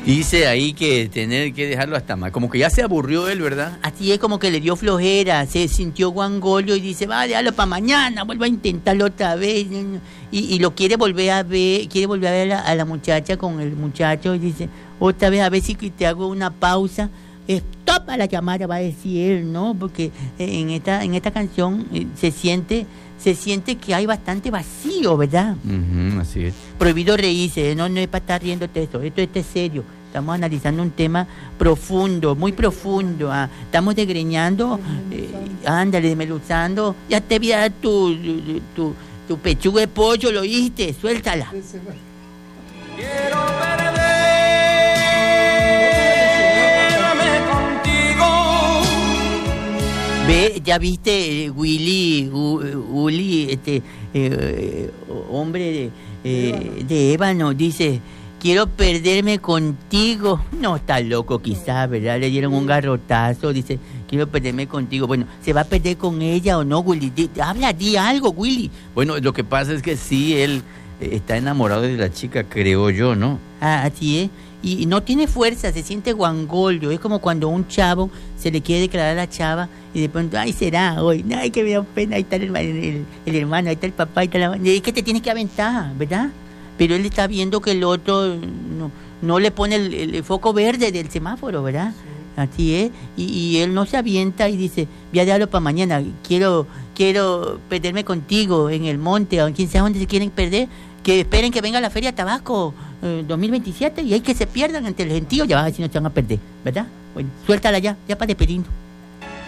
Dice ahí que tener que dejarlo hasta más. Como que ya se aburrió él, ¿verdad? Así es, como que le dio flojera, se sintió guangolio y dice, va, déjalo para mañana, vuelvo a intentarlo otra vez. Y lo quiere volver a ver, a la muchacha con el muchacho y dice, otra vez a ver si te hago una pausa. Stop a la llamada, va a decir él, ¿no? Porque en esta canción se siente que hay bastante vacío, ¿verdad? Así es. Prohibido reírse, no es para estar riéndote esto es serio. Estamos analizando un tema profundo, muy profundo. Estamos desgreñando, ándale, desmeluzando. Ya te voy a dar tu pechuga de pollo, ¿lo oíste? Suéltala. Quiero perderme contigo. Ve, ya viste, Willy, hombre de ébano, dice, quiero perderme contigo. No, está loco quizás, ¿verdad? Le dieron un garrotazo, dice, quiero perderme contigo. Bueno, ¿se va a perder con ella o no, Willy? Di algo, Willy. Bueno, lo que pasa es que sí, él está enamorado de la chica, creo yo, ¿no? Así es. Y no tiene fuerza, se siente guangolio. Es como cuando un chavo se le quiere declarar a la chava y de pronto, ay, será hoy, ay, que me da pena, ahí está el hermano, ahí está el papá, ahí está la... Es que te tienes que aventar, ¿verdad? Pero él está viendo que el otro no le pone el foco verde del semáforo, ¿verdad? Sí. Así es, y él no se avienta y dice, voy a dejarlo para mañana, quiero perderme contigo en el monte, o quién sabe dónde se quieren perder, que esperen que venga la Feria Tabasco 2027 y hay que se pierdan ante el gentío, ya vas a ver si no se van a perder, ¿verdad? Bueno, suéltala ya para despedirnos.